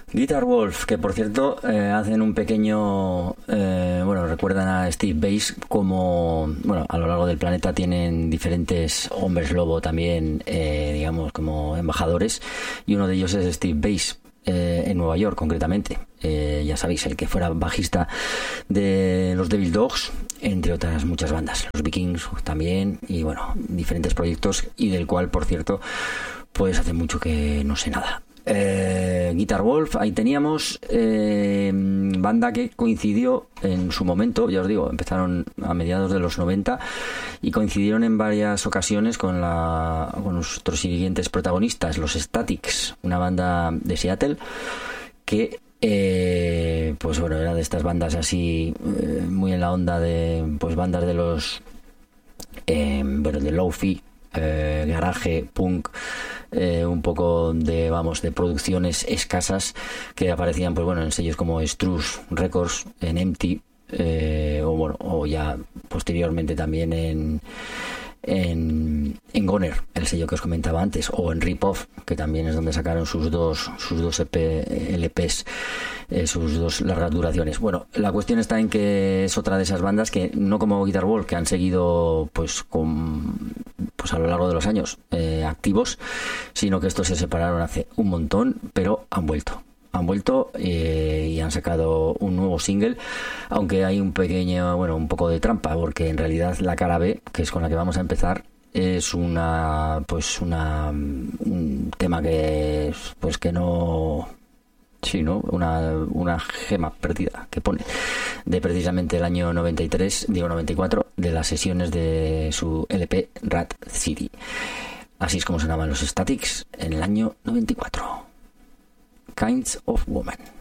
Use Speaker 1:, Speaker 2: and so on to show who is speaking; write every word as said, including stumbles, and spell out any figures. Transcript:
Speaker 1: Guitar Wolf, que por cierto eh, hacen un pequeño, eh, bueno, recuerdan a Steve Bass como, bueno, a lo largo del planeta tienen diferentes hombres lobo también, eh, digamos, como embajadores, y uno de ellos es Steve Bass, eh, en Nueva York concretamente. Eh, ya sabéis, el que fuera bajista de los Devil Dogs, entre otras muchas bandas, los Vikings también, y bueno, diferentes proyectos, y del cual, por cierto, pues hace mucho que no sé nada. Eh, Guitar Wolf, ahí teníamos, eh, banda que coincidió en su momento, ya os digo, empezaron a mediados de los noventa y coincidieron en varias ocasiones con, la, con nuestros siguientes protagonistas, los Statics, una banda de Seattle que eh, pues bueno, era de estas bandas así, eh, muy en la onda de pues bandas de los eh, bueno, de lo-fi, eh, garaje, punk, eh, un poco de, vamos, de producciones escasas que aparecían, pues bueno, en sellos como Struss Records, en Empty, eh, o bueno, o ya posteriormente también en en, en Goner, el sello que os comentaba antes, o en Rip Off, que también es donde sacaron sus dos sus dos E P, L Ps, eh, sus dos largas duraciones. Bueno, la cuestión está en que es otra de esas bandas que no como Guitar Wolf, que han seguido pues con pues a lo largo de los años eh, activos, sino que estos se separaron hace un montón, pero han vuelto han vuelto eh, y han sacado un nuevo single, aunque hay un pequeño, bueno, un poco de trampa, porque en realidad la cara B, que es con la que vamos a empezar, es una, pues una, un tema que, pues que no, sí, ¿no? Una, una gema perdida que pone de precisamente el año noventa y tres, digo noventa y cuatro, de las sesiones de su L P Rat City. Así es como sonaban los Statics en el año noventa y cuatro. Kinds of Woman.